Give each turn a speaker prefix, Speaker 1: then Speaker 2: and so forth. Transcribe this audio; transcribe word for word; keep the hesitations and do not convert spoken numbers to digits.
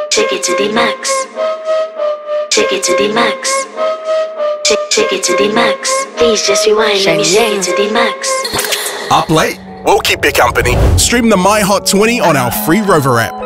Speaker 1: Take it to the max. Take it to the max. Take, take it to the max. Please just rewind. Let me shake it to the max.
Speaker 2: Up late? We'll keep you company. Stream the My Hot twenty on our free Rover app.